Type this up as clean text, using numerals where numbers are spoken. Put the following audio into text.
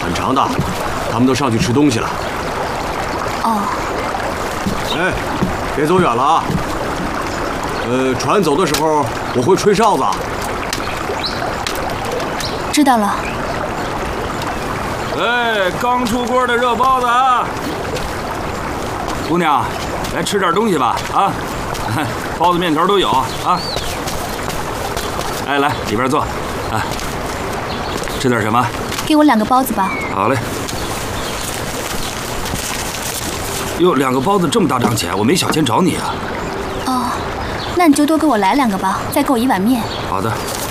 很长的，他们都上去吃东西了。 哦。 哎，别走远了啊！船走的时候我会吹哨子。 知道了。 哎，刚出锅的热包子啊！姑娘，来吃点东西吧啊！包子、面条都有啊！哎，来里边坐啊！吃点什么？ 给我2个包子吧。 好嘞。哟，2个包子这么大张钱，我没小钱找你啊。 哦，那你就多给我来2个吧，再给我1碗面。 好的。